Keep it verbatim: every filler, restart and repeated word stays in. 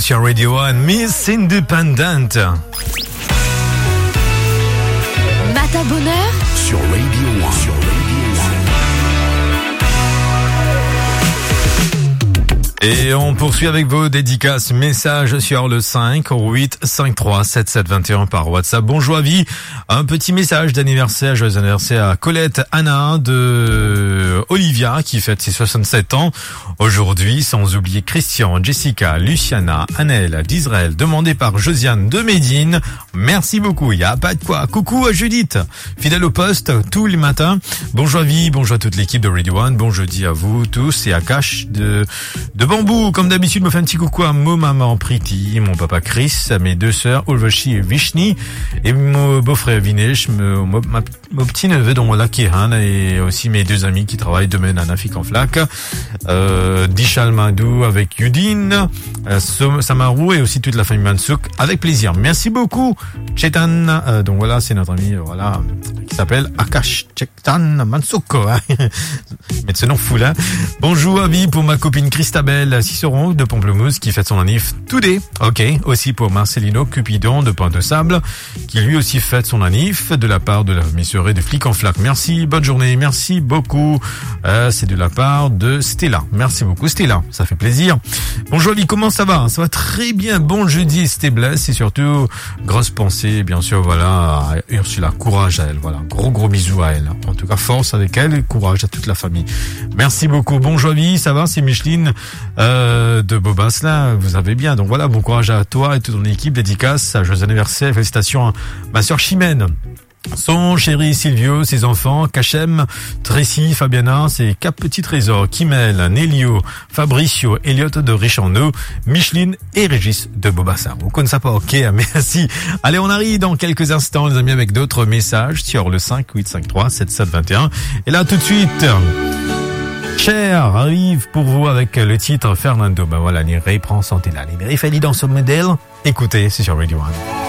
sur Radio One, Miss Independent. Matin bonheur sur Radio One. Sur Radio One. Et on poursuit avec vos dédicaces, messages sur le cinq huit cinq trois sept sept deux un par WhatsApp. Bonjour à vie, un petit message d'anniversaire, joyeux anniversaire à Colette Anna de Olivia qui fête ses soixante-sept ans aujourd'hui, sans oublier Christian, Jessica, Luciana, Annelle d'Israël, demandé par Josiane de Médine. Merci beaucoup, il y a pas de quoi. Coucou à Judith, fidèle au poste tous les matins. Bonjour à vie, bonjour à toute l'équipe de Radio One, bon jeudi à vous tous et à Cash de de Bambou, comme d'habitude, me fait un petit coucou à mon maman Priti, mon papa Chris, à mes deux sœurs Ulvashi et Vishni, et mon beau-frère Vinesh, mon, mon, mon petit neveu dont là Kiran, et aussi mes deux amis qui travaillent demain à Nafik en Flac, euh, Dishal Madou avec Yudin, euh, Samaru et aussi toute la famille Mansouk, avec plaisir. Merci beaucoup, Chetan, euh, donc voilà, c'est notre ami, euh, voilà, qui s'appelle Akash Chetan Mansouk, hein. Mais ce nom fou là. Bonjour, avis pour ma copine Christabel Ciceron de Pamplemousse qui fête son anniv today. Ok. Aussi pour Marcelino Cupidon de Pointe-de-Sable qui lui aussi fête son anniv de la part de la misérée de Flic en Flac. Merci, bonne journée, merci beaucoup. Euh, c'est de la part de Stella. Merci beaucoup Stella, ça fait plaisir. Bonjour Ali, comment ça va? Ça va très bien. Bon jeudi, c'était blesse et surtout grosse pensée, bien sûr, voilà, à Ursula. Courage à elle, voilà, gros gros bisous à elle. En tout cas, force avec elle et courage à toute la famille. Merci beaucoup. Bonjour Ali, ça va? C'est Micheline. Euh, de Bobas là, vous avez bien. Donc voilà, bon courage à toi et toute ton équipe. Dédicace, à joyeux anniversaire, félicitations à ma sœur Chimène, son chéri Silvio, ses enfants, Kachem, Tracy, Fabiana, ses quatre petits trésors, Kimel, Nélio, Fabricio, Elliot de Richando, Micheline et Régis de Bobassa. Vous connaissez ça pas? Ok, merci. Allez, on arrive dans quelques instants, les amis, avec d'autres messages sur le cinq huit cinq trois sept sept deux un. Et là, tout de suite, Cher arrive pour vous avec le titre Fernando. Ben voilà, Niré prend santé là. Niré fait dans ce modèle. Écoutez, c'est sur Radio One.